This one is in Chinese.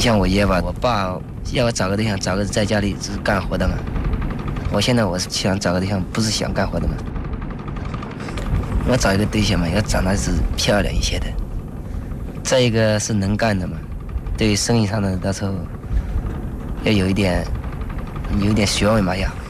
像我爷吧，我爸要我找个对象，找个在家里只是干活的嘛。我现在我是想找个对象，不是想干活的嘛。我找一个对象嘛，要长得是漂亮一些的，再一个是能干的嘛。对于生意上的，到时候要有一点学问嘛要。